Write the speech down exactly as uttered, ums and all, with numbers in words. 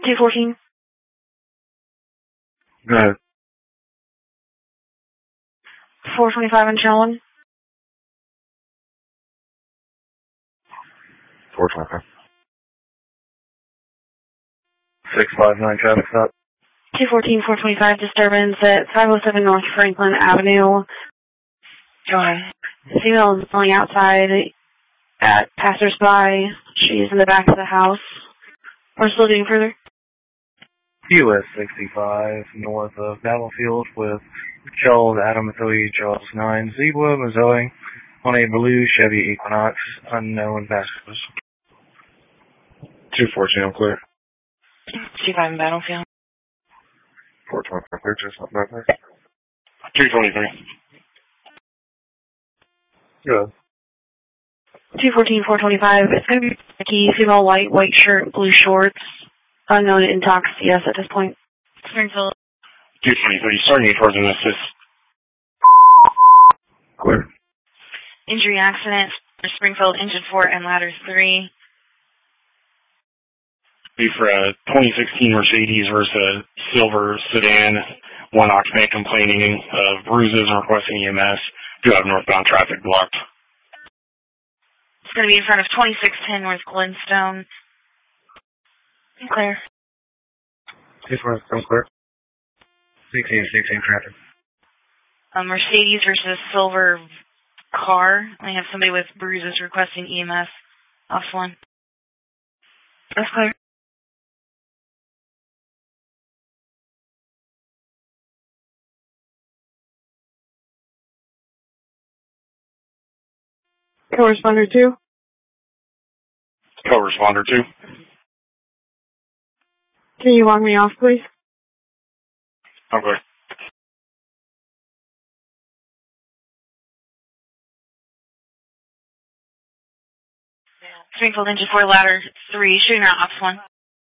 two fourteen. Go ahead. four twenty-five on channel one. four twenty-five. six five nine traffic stop. two fourteen, four twenty-five, disturbance at five oh seven North Franklin Avenue. Go ahead. The female is pulling outside at passersby. She's in the back of the house. We're still doing further. U S sixty-five, north of Battlefield, with Charles Adam Mathoi, Charles nine, Zebra, Missouri, on a blue Chevy Equinox, unknown passengers. two fourteen, I'm clear. two five in Battlefield. four twenty-five, clear, just not back there. two twenty-three. Good. two fourteen, four twenty-five. It's going to be Becky, female white, white shirt, blue shorts. Unknown intox, yes, at this point. Springfield. two twenty-three, starting any further than this. Clear. Injury accident, Springfield, engine four and ladder three. Be for a twenty sixteen Mercedes versus a silver sedan. One occupant complaining of bruises and requesting E M S. Do have northbound traffic blocked. It's going to be in front of twenty-six ten North Glenstone. Clear. six one, I'm clear. sixteen sixteen traffic. A Mercedes versus silver car. We have somebody with bruises requesting E M S. Off one. That's clear. Co-responder two. Co-responder two. Can you log me off, please? Okay. Springfield, engine four, ladder three, shooting out off one.